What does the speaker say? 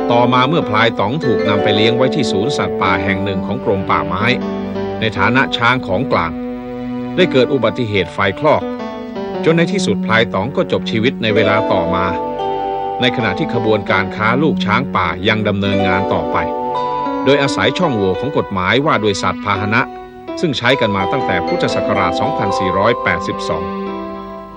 ต่อมาเมื่อพลายต๋องถูกนำไปเลี้ยงไว้ที่ศูนย์สัตว์ป่าแห่งหนึ่งของกรมป่าไม้ในฐานะช้างของกลางได้เกิดอุบัติเหตุไฟคลอกจนในที่สุดพลายต๋องก็จบชีวิตในเวลาต่อมาในขณะที่ขบวนการค้าลูกช้างป่ายังดำเนินงานต่อไปโดยอาศัยช่องโหว่ของกฎหมายว่าด้วยสัตว์พาหนะซึ่งใช้กันมาตั้งแต่พุทธศักราช 2482